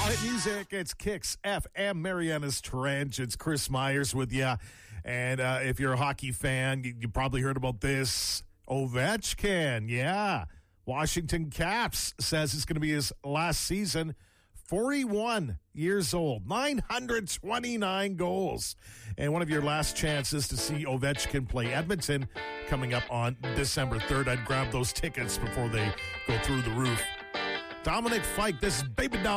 hit music. It's Kicks FM. Mariana's Trench. It's Chris Myers with you. And if you're a hockey fan, you probably heard about this. Ovechkin, yeah. Washington Caps says it's going to be his last season. 41 years old, 929 goals. And one of your last chances to see Ovechkin play Edmonton coming up on December 3rd. I'd grab those tickets before they go through the roof. Dominic Fike, this is Baby Doll.